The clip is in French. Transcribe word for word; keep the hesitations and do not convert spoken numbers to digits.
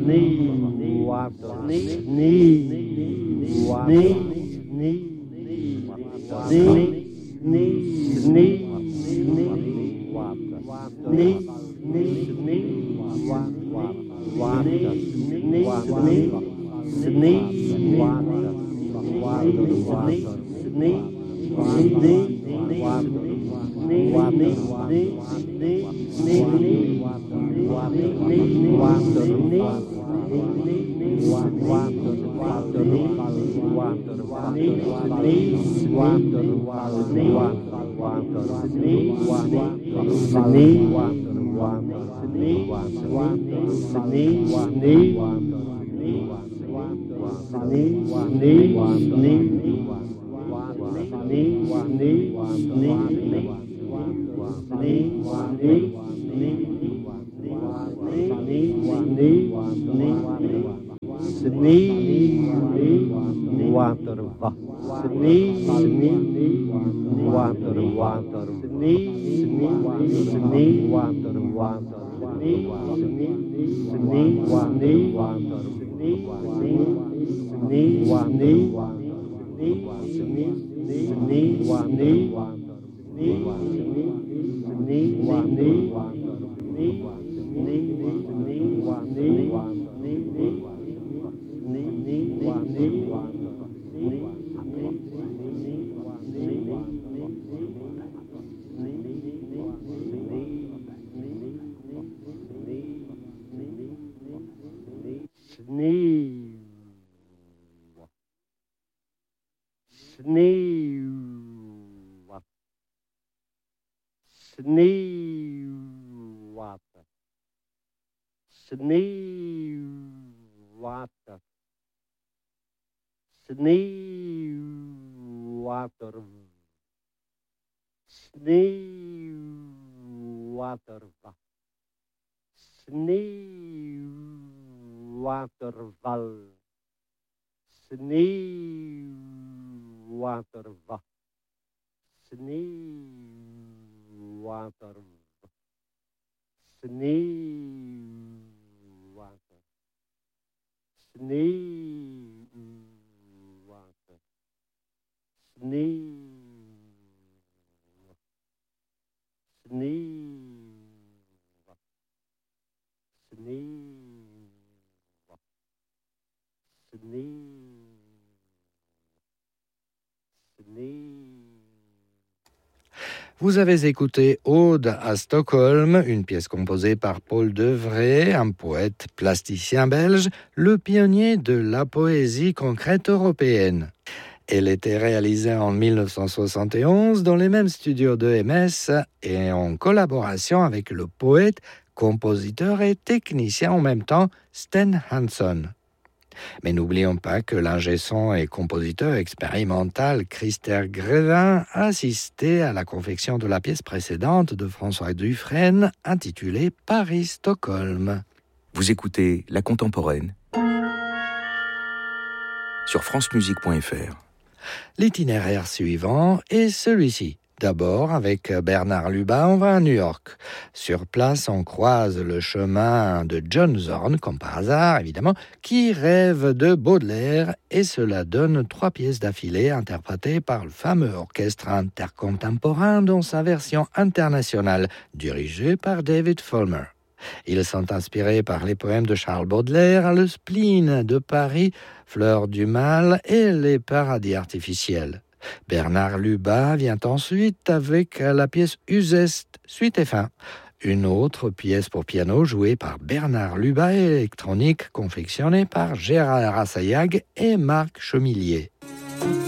Vous avez écouté Ode à Stockholm, une pièce composée par Paul Devray, un poète plasticien belge, le pionnier de la poésie concrète européenne. Elle était réalisée en dix-neuf cent soixante et onze dans les mêmes studios de M S et en collaboration avec le poète, compositeur et technicien en même temps Sten Hansson. Mais n'oublions pas que l'ingé son et compositeur expérimental Christer Grévin assistait à la confection de la pièce précédente de François Dufresne intitulée Paris-Stockholm. Vous écoutez La Contemporaine sur francemusique point f r. L'itinéraire suivant est celui-ci. D'abord, avec Bernard Lubin, on va à New York. Sur place, on croise le chemin de John Zorn, comme par hasard, évidemment, qui rêve de Baudelaire, et cela donne trois pièces d'affilée interprétées par le fameux orchestre intercontemporain dans sa version internationale, dirigée par David Follmer. Ils sont inspirés par les poèmes de Charles Baudelaire, Le spleen de Paris, Fleur du mal et Les paradis artificiels. Bernard Lubin vient ensuite avec la pièce Uzeste, suite et fin. Une autre pièce pour piano jouée par Bernard Lubin et électronique confectionnée par Gérard Assayag et Marc Chemillier.